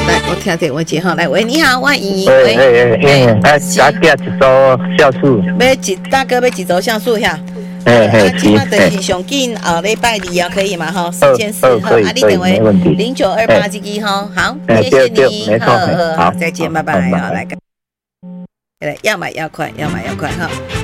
来，我听电话接哈，来喂，你好，我莹莹。 喂，大家一组酵素。 大哥要几组酵素呀？今麦就是上紧后礼拜2啊，可以吗？哈，44号，你电话0928这个哈，好，谢谢你，好，再见，拜拜，好，来，要买要快，要买要快哈。